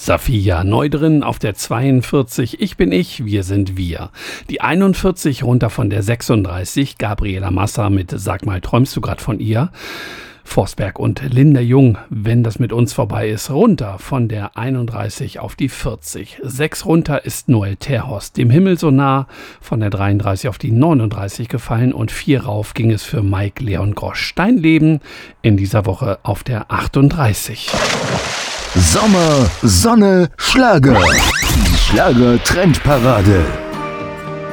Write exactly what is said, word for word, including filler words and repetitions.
Safia neu drin auf der zweiundvierzig, ich bin ich, wir sind wir. Die einundvierzig runter von der sechsunddreißig, Gabriela Massa mit Sag mal, träumst du grad von ihr? Forsberg und Linda Jung, wenn das mit uns vorbei ist, runter von der einunddreißig auf die vierzig. Sechs runter ist Noel Terhorst, dem Himmel so nah, von der dreiunddreißig auf die neununddreißig gefallen und vier rauf ging es für Mike Leon Grosch. Dein Leben in dieser Woche auf der achtunddreißig. Sommer, Sonne, Schlager. Die Schlager-Trendparade.